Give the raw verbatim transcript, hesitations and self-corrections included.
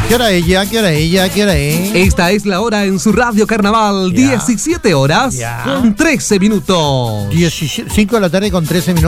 ¿Qué hora es ya? ¿Qué hora es ya? ¿Qué hora es? Esta es la hora en su radio Carnaval, Ya. diecisiete horas Ya. con trece minutos. diecisiete, cinco de la tarde con trece minutos.